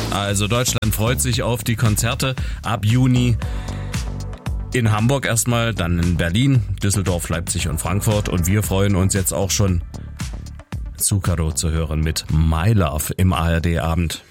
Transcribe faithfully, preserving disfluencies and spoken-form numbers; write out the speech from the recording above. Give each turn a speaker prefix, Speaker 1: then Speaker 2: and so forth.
Speaker 1: Also Deutschland freut sich auf die Konzerte ab Juni. In Hamburg erstmal, dann in Berlin, Düsseldorf, Leipzig und Frankfurt. Und wir freuen uns jetzt auch schon, Zucchero zu hören mit My Love im A R D-Abend.